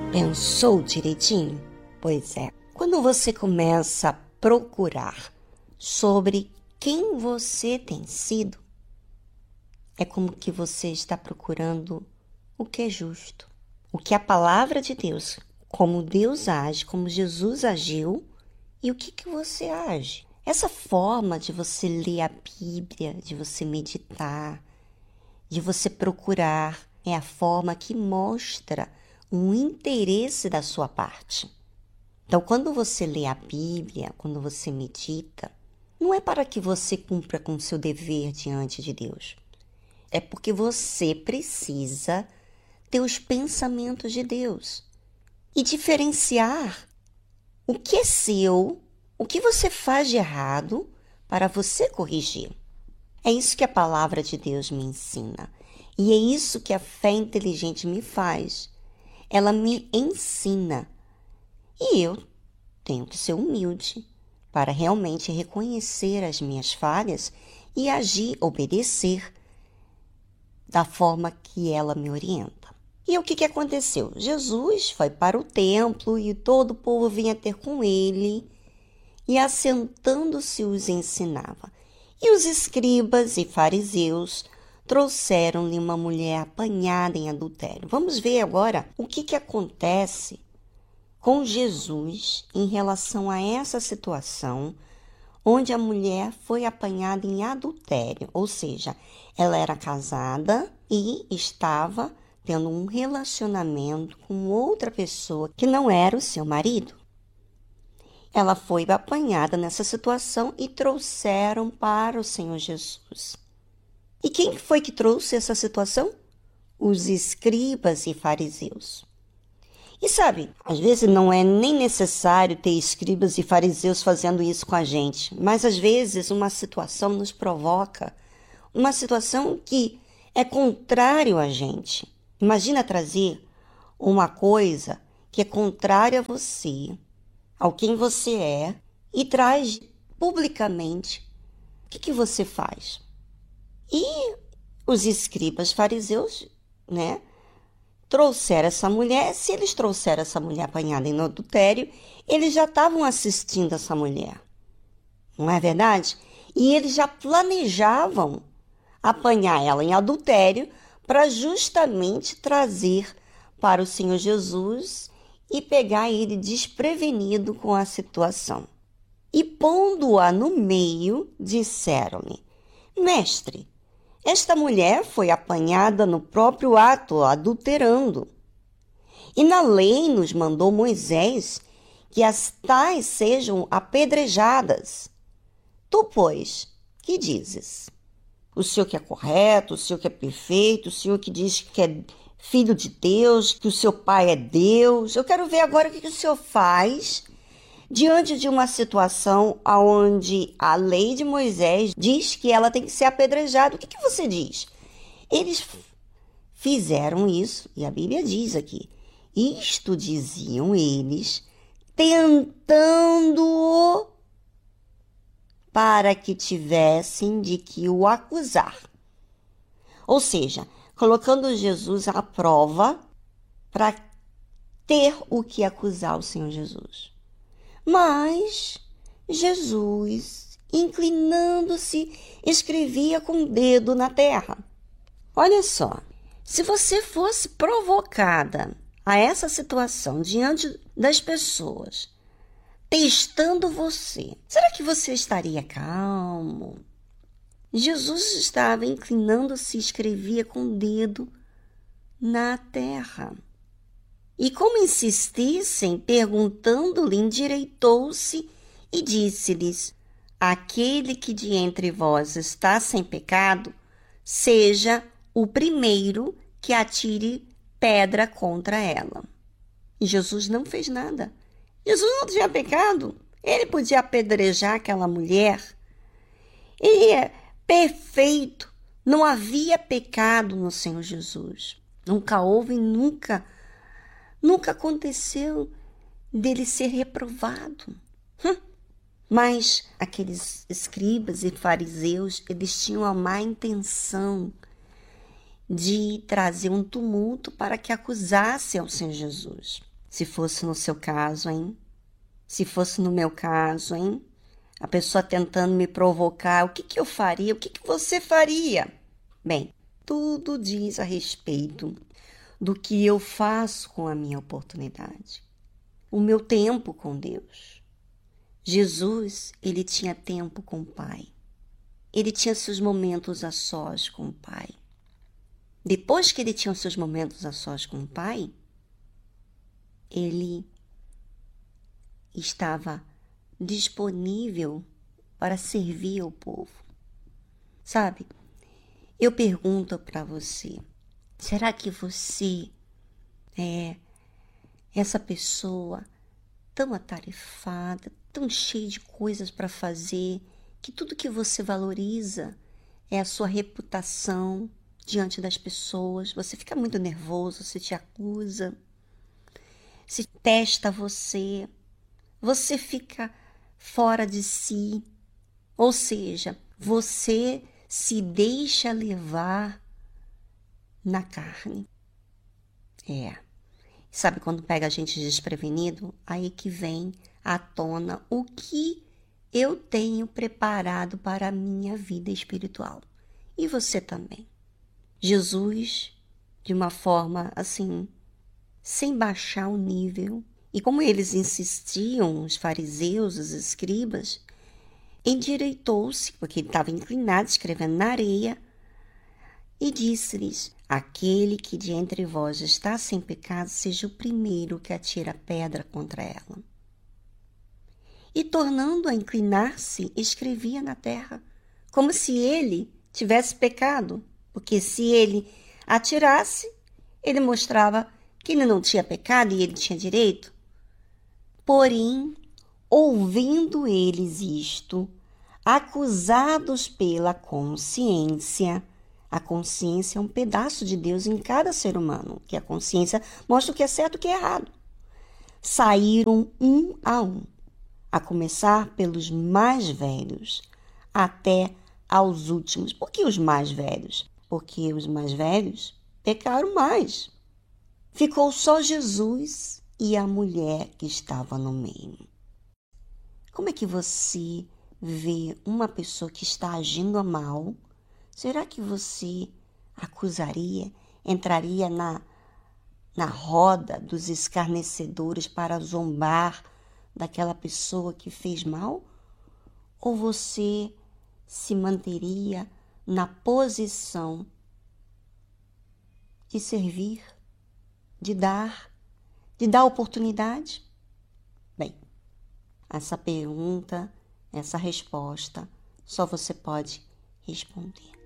Pensou direitinho? Pois é. Quando você começa a procurar sobre quem você tem sido, é como que você está procurando o que é justo. O que a palavra de Deus, como Deus age, como Jesus agiu e o que você age. Essa forma de você ler a Bíblia, de você meditar, de você procurar, é a forma que mostra um interesse da sua parte. Então, quando você lê a Bíblia, quando você medita, não é para que você cumpra com o seu dever diante de Deus. É porque você precisa ter os pensamentos de Deus e diferenciar o que é seu, o que você faz de errado para você corrigir. É isso que a palavra de Deus me ensina. E é isso que a fé inteligente me faz. Ela me ensina. E eu tenho que ser humilde para realmente reconhecer as minhas falhas e agir, obedecer da forma que ela me orienta. E o que aconteceu? Jesus foi para o templo e todo o povo vinha ter com ele e assentando-se os ensinava. E os escribas e fariseus trouxeram-lhe uma mulher apanhada em adultério. Vamos ver agora o que acontece com Jesus em relação a essa situação onde a mulher foi apanhada em adultério, ou seja, ela era casada e estava tendo um relacionamento com outra pessoa que não era o seu marido. Ela foi apanhada nessa situação e trouxeram para o Senhor Jesus. E quem foi que trouxe essa situação? Os escribas e fariseus. E sabe, às vezes não é nem necessário ter escribas e fariseus fazendo isso com a gente, mas às vezes uma situação nos provoca, uma situação que é contrário a gente. Imagina trazer uma coisa que é contrária a você, ao quem você é, e traz publicamente. O que você faz? E os escribas fariseus, trouxeram essa mulher. Se eles trouxeram essa mulher apanhada em adultério, eles já estavam assistindo essa mulher. Não é verdade? E eles já planejavam apanhar ela em adultério para justamente trazer para o Senhor Jesus e pegar ele desprevenido com a situação. E pondo-a no meio, disseram-lhe: Mestre, esta mulher foi apanhada no próprio ato, adulterando. E na lei nos mandou Moisés que as tais sejam apedrejadas. Tu, pois, que dizes? O Senhor que é correto, o Senhor que é perfeito, o Senhor que diz que é filho de Deus, que o seu pai é Deus. Eu quero ver agora o que o Senhor faz diante de uma situação onde a lei de Moisés diz que ela tem que ser apedrejada. O que você diz? Eles fizeram isso, e a Bíblia diz aqui, isto diziam eles, tentando-o para que tivessem de que o acusar. Ou seja, colocando Jesus à prova para ter o que acusar o Senhor Jesus. Mas Jesus, inclinando-se, escrevia com o dedo na terra. Olha só, se você fosse provocada a essa situação diante das pessoas, testando você, será que você estaria calmo? Jesus estava inclinando-se e escrevia com o dedo na terra. E como insistissem, perguntando-lhe, endireitou-se e disse-lhes: Aquele que de entre vós está sem pecado, seja o primeiro que atire pedra contra ela. E Jesus não fez nada. Jesus não tinha pecado. Ele podia apedrejar aquela mulher. Ele é perfeito. Não havia pecado no Senhor Jesus. Nunca houve e nunca aconteceu dele ser reprovado. Mas aqueles escribas e fariseus, eles tinham a má intenção de trazer um tumulto para que acusasse ao Senhor Jesus. Se fosse no seu caso, hein? Se fosse no meu caso, hein? A pessoa tentando me provocar, o que que eu faria? O que que você faria? Bem, tudo diz a respeito do que eu faço com a minha oportunidade. O meu tempo com Deus. Jesus, ele tinha tempo com o Pai. Ele tinha seus momentos a sós com o Pai. Depois que ele tinha os seus momentos a sós com o Pai, ele estava disponível para servir ao povo. Sabe, eu pergunto para você, será que você é essa pessoa tão atarefada, tão cheia de coisas para fazer, que tudo que você valoriza é a sua reputação diante das pessoas? Você fica muito nervoso, você te acusa, se testa você fica fora de si, ou seja, você se deixa levar na carne. Sabe quando pega a gente desprevenido? Aí que vem à tona o que eu tenho preparado para a minha vida espiritual. E você também. Jesus, de uma forma assim, sem baixar o nível, e como eles insistiam, os fariseus, os escribas, endireitou-se, porque ele estava inclinado, escrevendo na areia, e disse-lhes: aquele que de entre vós está sem pecado, seja o primeiro que atira a pedra contra ela. E tornando a inclinar-se, escrevia na terra, como se ele tivesse pecado, porque se ele atirasse, ele mostrava que ele não tinha pecado e ele tinha direito. Porém, ouvindo eles isto, acusados pela consciência, a consciência é um pedaço de Deus em cada ser humano, que a consciência mostra o que é certo e o que é errado. Saíram um, a começar pelos mais velhos, até aos últimos. Por que os mais velhos? Porque os mais velhos pecaram mais. Ficou só Jesus e a mulher que estava no meio. Como é que você vê uma pessoa que está agindo mal? Será que você acusaria, entraria na roda dos escarnecedores para zombar daquela pessoa que fez mal? Ou você se manteria na posição de servir, de dar oportunidade? Bem, essa pergunta, essa resposta, só você pode responder.